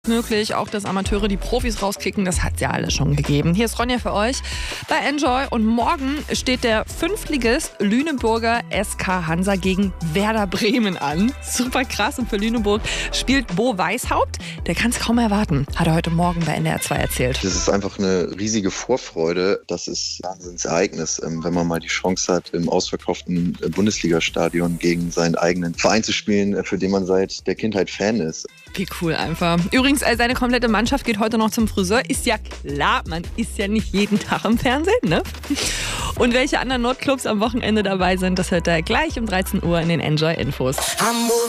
Möglich, auch dass Amateure die Profis rauskicken, das hat es ja alles schon gegeben. Hier ist Ronja für euch bei Enjoy und morgen steht der Fünftligist Lüneburger SK Hansa gegen Werder Bremen an. Super krass, und für Lüneburg spielt Bo Weishaupt. Der kann es kaum erwarten, hat er heute Morgen bei NDR 2 erzählt. Das ist einfach eine riesige Vorfreude. Das ist ein Wahnsinnsereignis, wenn man mal die Chance hat, im ausverkauften Bundesliga-Stadion gegen seinen eigenen Verein zu spielen, für den man seit der Kindheit Fan ist. Wie cool einfach. Übrigens, seine komplette Mannschaft geht heute noch zum Friseur. Ist ja klar, man ist ja nicht jeden Tag im Fernsehen, ne? Und welche anderen Nordclubs am Wochenende dabei sind, das hört ihr gleich um 13 Uhr in den Enjoy-Infos.